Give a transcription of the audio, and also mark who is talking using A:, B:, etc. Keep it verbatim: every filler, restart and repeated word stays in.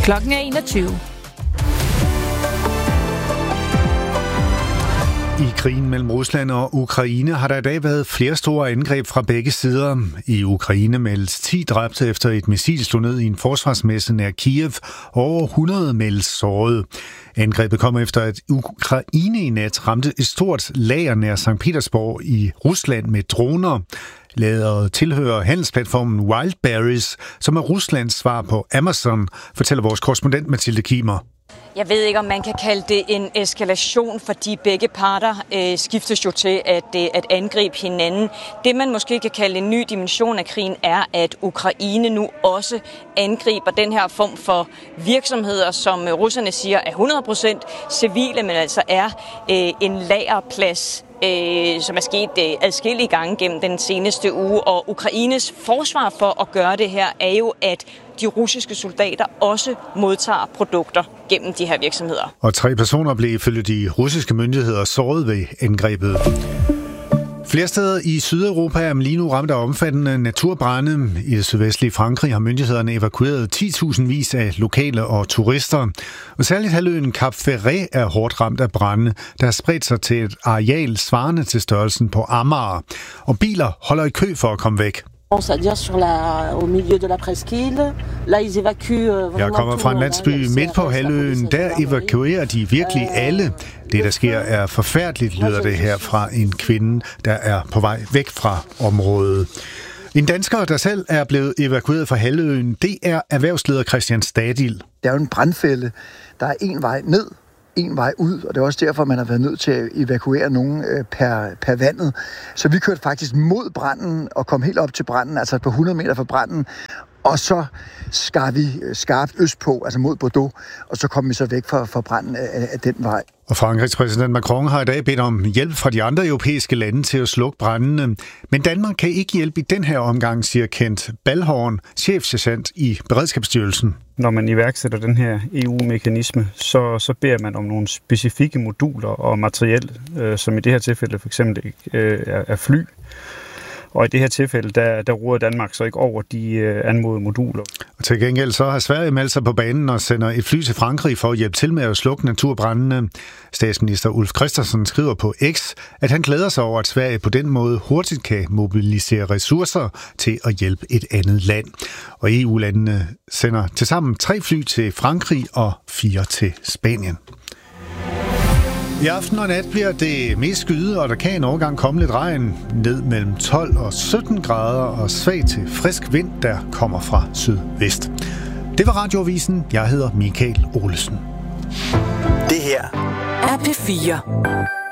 A: Klokken er enogtyve.
B: I krigen mellem Rusland og Ukraine har der i dag været flere store angreb fra begge sider. I Ukraine meldes ti dræbte efter et missil slog ned i en forsvarsmesse nær Kiev, og over hundrede meldes såret. Angrebet kom efter, at Ukraine i nat ramte et stort lager nær Sankt Petersborg i Rusland med droner. Lageret tilhører handelsplatformen Wildberries, som er Ruslands svar på Amazon, fortæller vores korrespondent Mathilde Kimer.
C: Jeg ved ikke, om man kan kalde det en eskalation, fordi begge parter øh, skiftes jo til at, øh, at angribe hinanden. Det, man måske kan kalde en ny dimension af krigen, er, at Ukraine nu også angriber den her form for virksomheder, som russerne siger er hundrede procent civile, men altså er øh, en lagerplads, øh, som er sket øh, adskillige gange gennem den seneste uge. Og Ukraines forsvar for at gøre det her er jo, at de russiske soldater også modtager produkter gennem de her virksomheder.
B: Og tre personer blev ifølge de russiske myndigheder såret ved angrebet. Flere steder i Sydeuropa er man lige nu ramt af omfattende naturbrande. I det sydvestlige Frankrig har myndighederne evakueret ti tusind vis af lokale og turister. Og særligt halvøen Cap Ferret er hårdt ramt af brande, der har spredt sig til et areal svarende til størrelsen på Amager. Og biler holder i kø for at komme væk.
D: C'est-à-dire sur la, au milieu de la presqu'île. Là, ils évacuent.
B: Jeg kommer fra en landsby midt på halvøen. Der evakuerer de virkelig alle. Det, der sker, er forfærdeligt, lyder det her fra en kvinde, der er på vej væk fra området. En dansker, der selv er blevet evakueret fra halvøen, det er erhvervsleder Christian Stadil.
E: Det er jo en brandfælde. Der er en vej ned, en vej ud, og det er også derfor, man har været nødt til at evakuere nogen per, per vandet. Så vi kørte faktisk mod branden og kom helt op til branden, altså på hundrede meter fra branden, og så skar vi skarpt østpå, altså mod Bordeaux, og så kom vi så væk fra, fra branden af, af den vej.
B: Og Frankrigs præsident Macron har i dag bedt om hjælp fra de andre europæiske lande til at slukke brændene. Men Danmark kan ikke hjælpe i den her omgang, siger Kent Balhorn, chefsergent i Beredskabsstyrelsen.
F: Når man iværksætter den her E U-mekanisme, så, så beder man om nogle specifikke moduler og materiel, øh, som i det her tilfælde for eksempel øh, er, er fly. Og i det her tilfælde, der, der ruer Danmark så ikke over de øh, anmodede moduler.
B: Og til gengæld så har Sverige meldt sig på banen og sender et fly til Frankrig for at hjælpe til med at slukke naturbrændene. Statsminister Ulf Kristersson skriver på X, at han glæder sig over, at Sverige på den måde hurtigt kan mobilisere ressourcer til at hjælpe et andet land. Og E U-landene sender tilsammen tre fly til Frankrig og fire til Spanien. I aften og nat bliver det mest skyde, og der kan en overgang komme lidt regn ned mellem tolv og sytten grader og svag til frisk vind, der kommer fra sydvest. Det var Radioavisen. Jeg hedder Michael Olesen.
G: Det her er P fire.